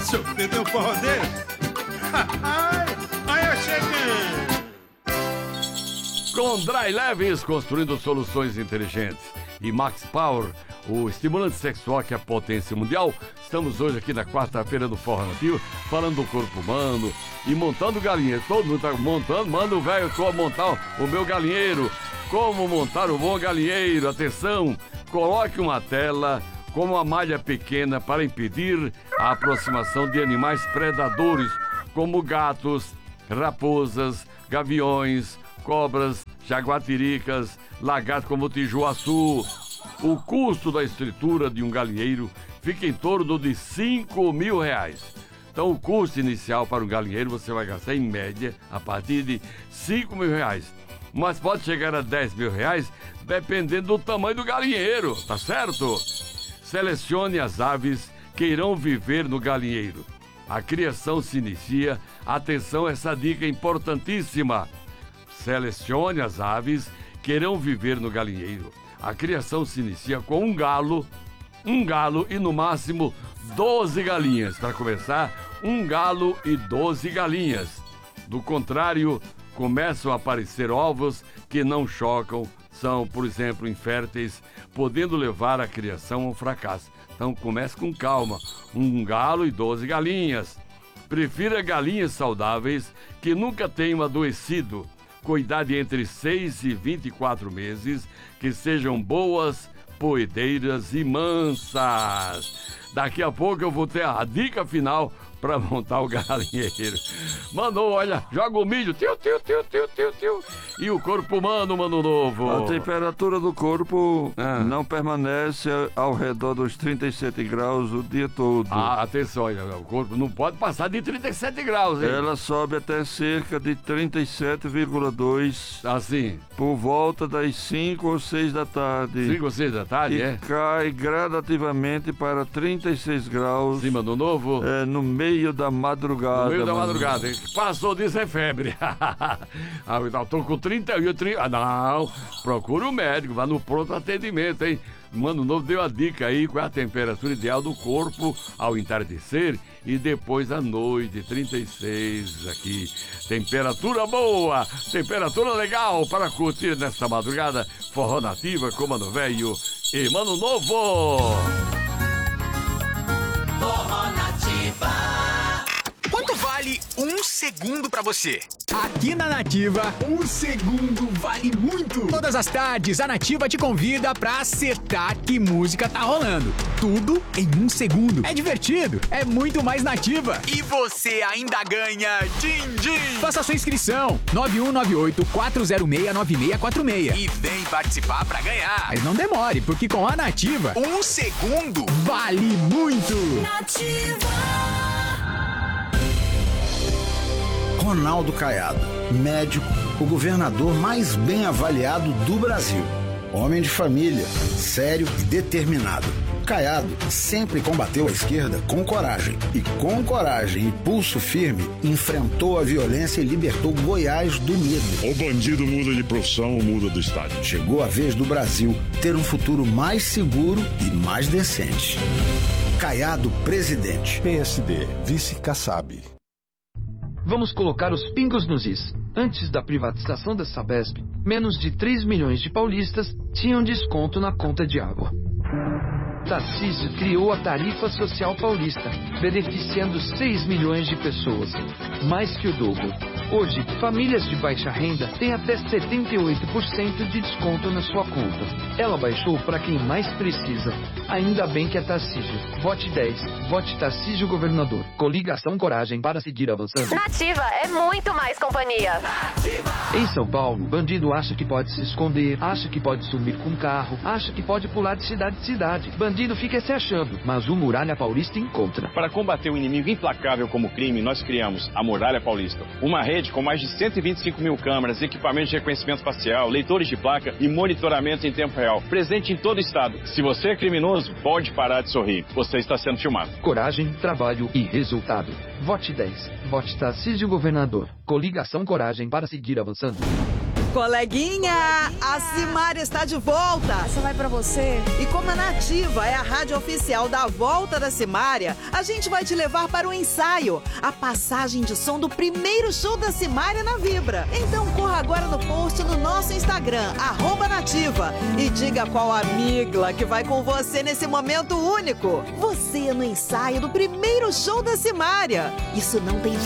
Senhor, entendeu o forró dele? Aí eu chegando. Com Dry Leves, construindo soluções inteligentes. E Max Power, o estimulante sexual que é a potência mundial. Estamos hoje aqui na quarta-feira do Forró Nativo, falando do corpo humano e montando galinha. Todo mundo tá montando, manda o velho montar o meu galinheiro. Como montar o bom galinheiro? Atenção, coloque uma tela com uma malha pequena para impedir a aproximação de animais predadores, como gatos, raposas, gaviões, cobras, jaguatiricas, lagartos como o tijuaçu. O custo da estrutura de um galinheiro fica em torno de R$5.000. Então o custo inicial para um galinheiro você vai gastar em média a partir de R$5.000. Mas pode chegar a R$10.000 dependendo do tamanho do galinheiro, tá certo? Selecione as aves que irão viver no galinheiro. A criação se inicia, atenção, essa dica é importantíssima. Selecione as aves que irão viver no galinheiro. A criação se inicia com um galo e no máximo 12 galinhas. Para começar, um galo e 12 galinhas. Do contrário, começam a aparecer ovos que não chocam, são, por exemplo, inférteis, podendo levar a criação a um fracasso. Então comece com calma, um galo e 12 galinhas. Prefira galinhas saudáveis que nunca tenham adoecido, com idade entre 6 e 24 meses, que sejam boas, poedeiras e mansas. Daqui a pouco eu vou ter a dica final para montar o galinheiro. Mandou, olha, joga o milho, tiu. E o corpo humano, mano novo. A temperatura do corpo não permanece ao redor dos 37 graus o dia todo. Atenção, olha, o corpo não pode passar de 37 graus, hein? Ela sobe até cerca de 37,2. Assim. Por volta das 5 ou 6 da tarde. 5 ou 6 da tarde, e cai gradativamente para 36 graus. Sim, mano novo. No meio da madrugada. No meio da madrugada. Passou disso é febre. Eu tô com 31. Não, procura o médico, vá no pronto atendimento, hein? Mano novo deu a dica aí qual é a temperatura ideal do corpo ao entardecer e depois à noite, 36 aqui. Temperatura boa, temperatura legal para curtir nesta madrugada. Forró Nativa com Mano Velho e Mano Novo. Forró Nativa. Quanto vale um segundo pra você? Aqui na Nativa, um segundo vale muito. Todas as tardes, a Nativa te convida pra acertar que música tá rolando. Tudo em um segundo. É divertido, é muito mais Nativa. E você ainda ganha din-din. Faça sua inscrição, 9198-406-9646. E vem participar pra ganhar. Mas não demore, porque com a Nativa, um segundo vale muito. Nativa. Ronaldo Caiado, médico, o governador mais bem avaliado do Brasil. Homem de família, sério e determinado. Caiado sempre combateu a esquerda com coragem. E com coragem e pulso firme, enfrentou a violência e libertou Goiás do medo. O bandido muda de profissão ou muda do estado. Chegou a vez do Brasil ter um futuro mais seguro e mais decente. Caiado, presidente. PSD, vice Kassab. Vamos colocar os pingos nos is. Antes da privatização da Sabesp, menos de 3 milhões de paulistas tinham desconto na conta de água. Tarcísio criou a Tarifa Social Paulista, beneficiando 6 milhões de pessoas, mais que o dobro. Hoje, famílias de baixa renda têm até 78% de desconto na sua conta. Ela baixou para quem mais precisa. Ainda bem que é Tarcísio. Vote 10. Vote Tarcísio Governador. Coligação Coragem para seguir avançando. Nativa é muito mais companhia. Em São Paulo, bandido acha que pode se esconder, acha que pode sumir com carro, acha que pode pular de cidade em cidade. Bandido fica se achando, mas o Muralha Paulista encontra. Para combater um inimigo implacável como o crime, nós criamos a Muralha Paulista. Uma rede com mais de 125 mil câmeras, equipamentos de reconhecimento facial, leitores de placa e monitoramento em tempo real. Presente em todo o estado. Se você é criminoso, pode parar de sorrir. Você está sendo filmado. Coragem, trabalho e resultado. Vote 10. Vote Tarcísio Governador. Coligação Coragem para seguir avançando. Coleguinha, a Simária está de volta. Essa vai pra você. E como a Nativa é a rádio oficial da volta da Simária, a gente vai te levar para o ensaio, a passagem de som do primeiro show da Simária na Vibra. Então corra agora no post no nosso Instagram, @Nativa, e diga qual amigla que vai com você nesse momento único. Você no ensaio do primeiro show da Simária. Isso não tem